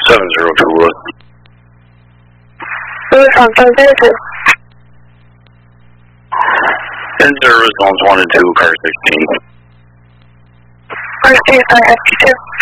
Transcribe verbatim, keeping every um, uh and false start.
seven zero two Lewis. Lewis on seven zero two. ten zero zones one and two, car sixteen. Car sixteen, I have you two.